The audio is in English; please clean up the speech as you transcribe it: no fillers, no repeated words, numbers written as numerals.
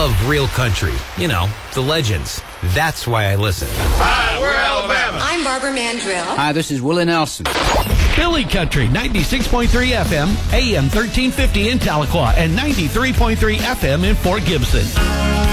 love real country. You know, the legends. That's why I listen. Hi, we're Alabama. I'm Barbara Mandrill. Hi, this is Willie Nelson. Philly Country, 96.3 FM, AM 1350 in Tahlequah, and 93.3 FM in Fort Gibson.